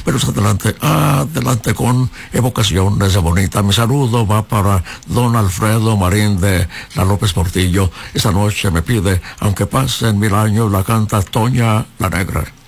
Pero adelante, adelante con evocación desde Bonita. Mi saludo va para don Alfredo Marín de la López Portillo. Esta noche me pide, aunque pasen 1000 años, la canta Toña la Negra.